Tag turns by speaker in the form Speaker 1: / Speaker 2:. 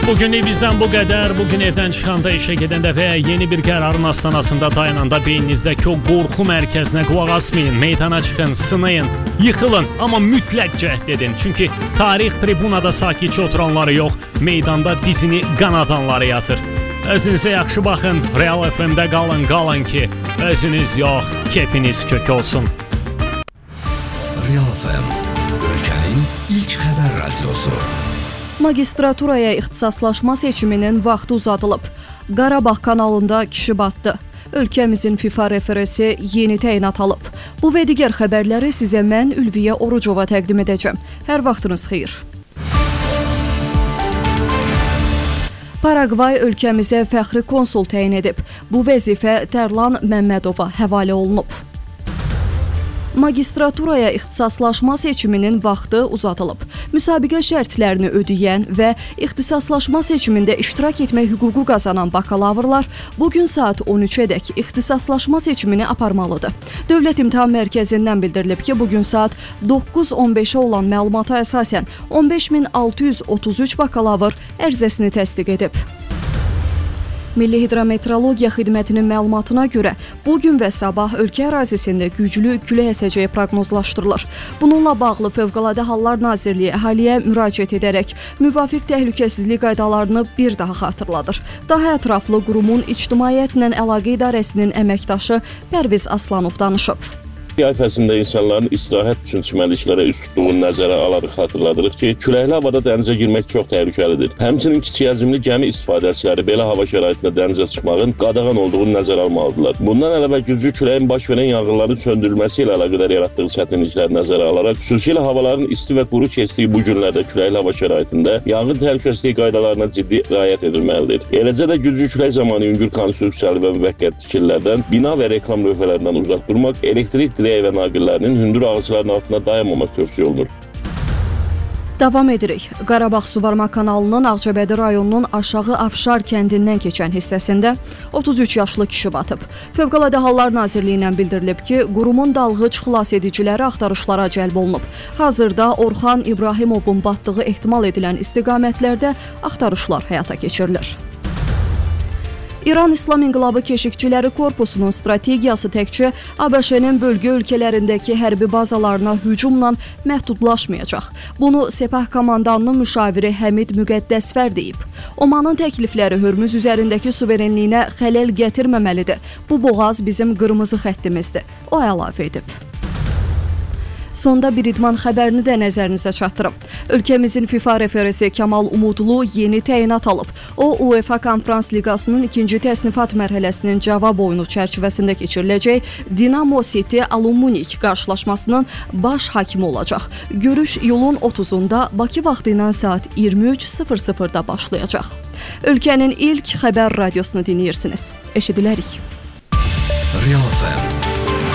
Speaker 1: Bugünlük bizdən bu qədər. Bugün evdən çıxanda, işə gedəndə və yeni bir qərarın astanasında dayananda beyninizdəki o qorxu mərkəzinə qulaq asmayın. Meydana çıxın, sınayın, yıxılın, amma mütləq cəhd edin. Çünki tarix tribunada sakitcə oturanları yox, meydanda dizini qanadanları yazır. Özünüzə yaxşı baxın. Real FM-də qalın ki, özünüz yox, keyfiniz kök olsun.
Speaker 2: Real FM, ölkənin ilk xəbər radiosu.
Speaker 3: Magistraturaya ixtisaslaşma seçiminin vaxtı uzadılıb. Qarabağ kanalında kişi batdı. Ölkəmizin FIFA referisi yeni təyinat alıb. Bu və digər xəbərləri sizə mən Ülviyə Orucova təqdim edəcəm. Hər vaxtınız xeyir. Paragvay ölkəmizə fəxri konsul təyin edib. Bu vəzifə Tərlan Məmmədova həvalə olunub. Magistraturaya ixtisaslaşma seçiminin vaxtı uzadılıb. Müsabiqə şərtlərini ödəyən və ixtisaslaşma seçimində iştirak etmək hüququ qazanan bakalavrlar bugün saat 13-ədək ixtisaslaşma seçimini aparmalıdır. Dövlət İmtahan Mərkəzindən bildirilib ki, bugün saat 9:15-ə olan məlumata əsasən 15633 bakalavr ərizəsini təsdiq edib. Milli Hidrometeorologiya Xidmətinin məlumatına görə bugün və sabah ölkə ərazisində güclü külək əsəcəyi proqnozlaşdırılır. Bununla bağlı Fövqəladə Hallar Nazirliyi əhaliyə müraciət edərək müvafiq təhlükəsizlik qaydalarını bir daha xatırladır. Daha ətraflı qurumun İctimaiyyətlə Əlaqə İdarəsinin əməkdaşı Pərviz Aslanov danışıb.
Speaker 4: Yay fəslində insanların istirahət üçün çimərliklərə üst tutduğunu nəzərə alaraq xatırladırıq ki, küləkli havada dənizə girmək çox təhlükəlidir. Həmçinin kiçik həcmli gəmi istifadəçiləri belə hava şəraitində dənizə çıxmağın qadağan olduğunu nəzərə almalıdırlar. Bundan əlavə güclü küləyin baş verən yanğınların söndürülməsi ilə əlaqədar yaratdığı çətinlikləri nəzərə alaraq, xüsusilə havaların isti və quru keçdiyi bu günlərdə küləkli hava şəraitində yanğın təhlükəsizlik qaydalarına ciddi riayət edilməlidir. Eləcə də güclü külək zamanı yüngül konstruksiyalı və müvəqqəti tikililərdən, bina və reklam lövhələrindən uzaq durmaq, elektrik və naqillərinin hündür ağacların altında dayanmamaq tövsiyə olunur.
Speaker 3: Davam edirik. Qarabağ Suvarma kanalının Ağcabədi rayonunun Aşağı Afşar kəndindən keçən hissəsində 33 yaşlı kişi batıb. Fövqəladə Hallar Nazirliyindən bildirilib ki, qurumun dalğıc xilas ediciləri axtarışlara cəlb olunub. Hazırda Orxan İbrahimovun batdığı ehtimal edilən istiqamətlərdə axtarışlar həyata keçirilir. İran İslam İnqilabı Keşikçiləri Korpusunun strategiyası təkcə ABŞ-nin bölgə ölkələrindəki hərbi bazalarına hücumla məhdudlaşmayacaq. Bunu Sepah komandanının müşaviri Həmid Müqəddəsfər deyib. Omanın təklifləri Hörmüz üzərindəki suverenliyinə xələl gətirməməlidir. Bu boğaz bizim qırmızı xəttimizdir. O əlavə edib. Sonda bir idman xəbərini də nəzərinizə çatdırım. Ölkəmizin FIFA referisi Kamal Umudlu yeni təyinat alıb. O, UEFA Konferans Liqasının ikinci təsnifat mərhələsinin cavab oyunu çərçivəsində keçiriləcək Dinamo City Alumniq qarşılaşmasının baş hakimi olacaq. Görüş yolun 30-unda Bakı vaxtı ilə saat 23:00-da başlayacaq. Ölkənin ilk xəbər radiosunu dinləyirsiniz. Eşidilərik.
Speaker 2: Real FM.